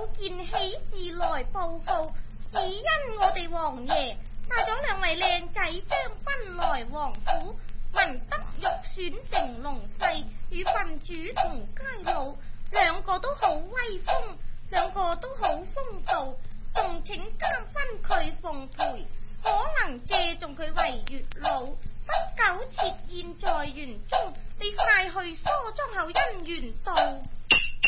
件喜事來報告，只因我哋王爺帶咗兩位靚仔將軍來王府，聞得欲選成龍婿，與郡主同偕老，兩個都好威風，兩個都好風度，仲請監分佢奉陪，可能借重佢為月老，不久設宴在園中，你快去梳妝後姻緣到。